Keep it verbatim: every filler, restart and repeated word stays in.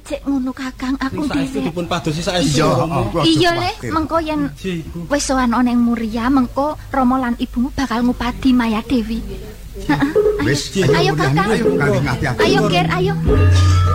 cek ngono Kakang, aku dhisik. Dipun padosi saestu. Iya Le, mengko yen wis sowan ana ing Muria, mengko Rama lan ibumu bakal ngupadi Maya Dewi. Heeh. Wis, ayo Kakang. Ayo, Kakang, hati-hati. Ayo Ger, ayo.